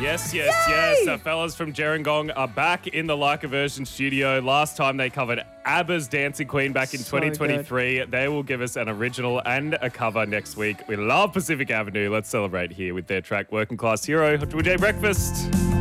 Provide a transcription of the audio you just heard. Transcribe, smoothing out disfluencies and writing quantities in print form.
Yes. The fellas from Gerringong are back in the Like a Version studio. Last time they covered ABBA's Dancing Queen back in 2023. Good. They will give us an original and a cover next week. We love Pacific Avenue. Let's celebrate here with their track Working Class Hero. Triple J Breakfast.